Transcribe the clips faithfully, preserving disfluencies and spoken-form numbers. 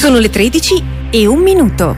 Sono le tredici e un minuto.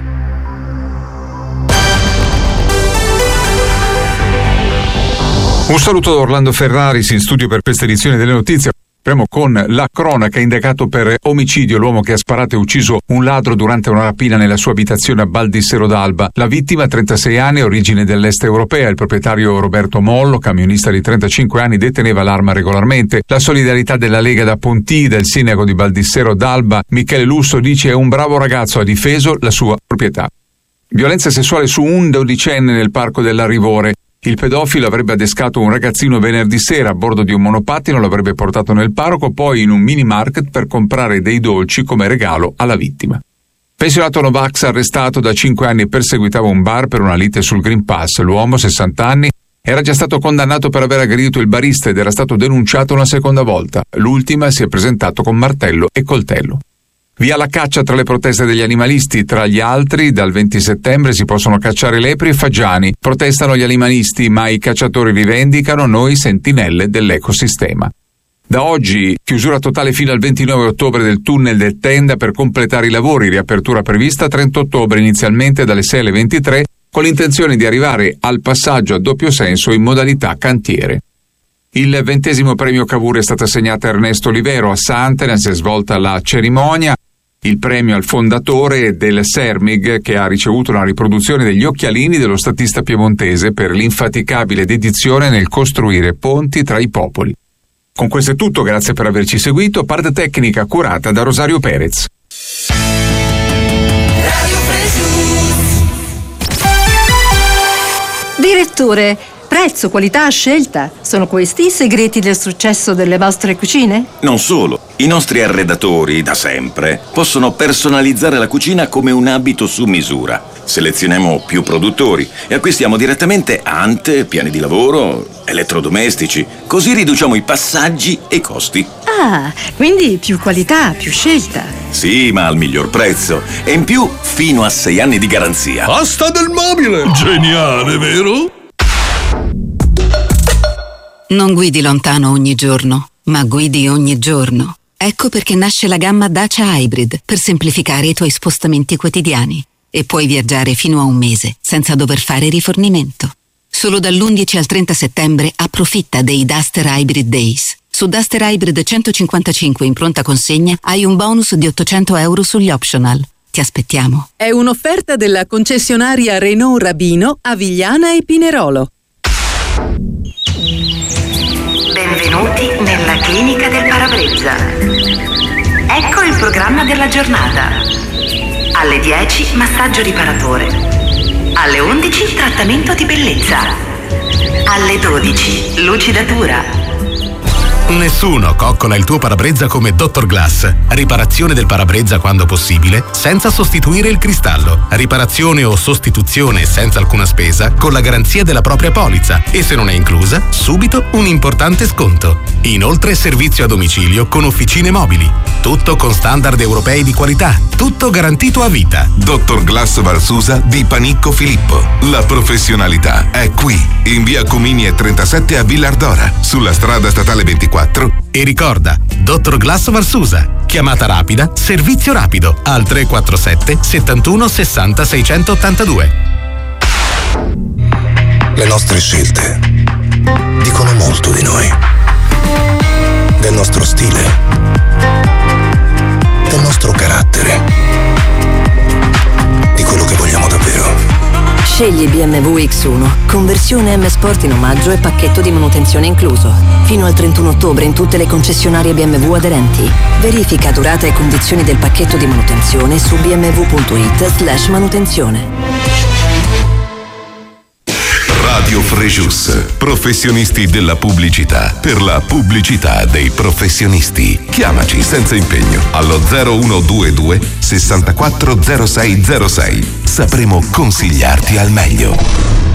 Un saluto da Orlando Ferraris in studio per questa edizione delle notizie. Apriamo con la cronaca. Indagato per omicidio l'uomo che ha sparato e ucciso un ladro durante una rapina nella sua abitazione a Baldissero d'Alba. La vittima, trentasei anni, origine dell'est europea. Il proprietario Roberto Mollo, camionista di trentacinque anni, deteneva l'arma regolarmente. La solidarietà della Lega da Pontida, il sindaco di Baldissero d'Alba, Michele Lusso, dice: è un bravo ragazzo, ha difeso la sua proprietà. Violenza sessuale su un dodicenne nel parco dell'Arrivore. Il pedofilo avrebbe adescato un ragazzino venerdì sera a bordo di un monopattino, lo avrebbe portato nel parco, poi in un mini market per comprare dei dolci come regalo alla vittima. Pensionato Novax arrestato da cinque anni, perseguitava un bar per una lite sul Green Pass. L'uomo, sessanta anni, era già stato condannato per aver aggredito il barista ed era stato denunciato una seconda volta. L'ultima si è presentato con martello e coltello. Via la caccia tra le proteste degli animalisti. Tra gli altri, dal venti settembre si possono cacciare lepri e fagiani. Protestano gli animalisti, ma i cacciatori rivendicano: noi sentinelle dell'ecosistema. Da oggi, chiusura totale fino al ventinove ottobre del tunnel del Tenda per completare i lavori. Riapertura prevista trenta ottobre, inizialmente dalle sei alle ventitré, con l'intenzione di arrivare al passaggio a doppio senso in modalità cantiere. Il ventesimo premio Cavour è stato assegnato a Ernesto Olivero. A Santena si è svolta la cerimonia. Il premio al fondatore del Sermig, che ha ricevuto una riproduzione degli occhialini dello statista piemontese per l'infaticabile dedizione nel costruire ponti tra i popoli. Con questo è tutto, grazie per averci seguito. Parte tecnica curata da Rosario Perez. Direttore, prezzo, qualità, scelta. Sono questi i segreti del successo delle vostre cucine? Non solo. I nostri arredatori, da sempre, possono personalizzare la cucina come un abito su misura. Selezioniamo più produttori e acquistiamo direttamente ante, piani di lavoro, elettrodomestici. Così riduciamo i passaggi e i costi. Ah, quindi più qualità, più scelta. Sì, ma al miglior prezzo. E in più, fino a sei anni di garanzia. Asta del mobile! Geniale, vero? Non guidi lontano ogni giorno, ma guidi ogni giorno. Ecco perché nasce la gamma Dacia Hybrid per semplificare i tuoi spostamenti quotidiani. E puoi viaggiare fino a un mese senza dover fare rifornimento. Solo dall'undici al trenta settembre approfitta dei Duster Hybrid Days. Su Duster Hybrid centocinquantacinque in pronta consegna hai un bonus di ottocento euro sugli optional. Ti aspettiamo. È un'offerta della concessionaria Renault Rabino a Vigliana e Pinerolo. Benvenuti nella clinica del parabrezza. Ecco il programma della giornata. Alle dieci massaggio riparatore. Alle undici trattamento di bellezza. Alle dodici lucidatura. Nessuno coccola il tuo parabrezza come Dottor Glass. Riparazione del parabrezza quando possibile, senza sostituire il cristallo. Riparazione o sostituzione senza alcuna spesa, con la garanzia della propria polizza. E se non è inclusa, subito un importante sconto. Inoltre servizio a domicilio con officine mobili. Tutto con standard europei di qualità. Tutto garantito a vita. Dottor Glass Valsusa di Panicco Filippo. La professionalità è qui. In via Comini e trentasette a Villardora. Sulla strada statale ventiquattro. E ricorda, Dottor Glass Valsusa. Chiamata rapida, servizio rapido al tre quattro sette settantuno sessanta seicentottantadue. Le nostre scelte dicono molto di noi, del nostro stile, del nostro carattere, di quello che vogliamo davvero. Scegli B M W X uno, conversione M Sport in omaggio e pacchetto di manutenzione incluso. Fino al trentuno ottobre in tutte le concessionarie B M W aderenti. Verifica durata e condizioni del pacchetto di manutenzione su bmw.it slash manutenzione. Radio Frejus, professionisti della pubblicità, per la pubblicità dei professionisti. Chiamaci senza impegno allo zero uno due due sessantaquattro zero sei zero sei. Sapremo consigliarti al meglio.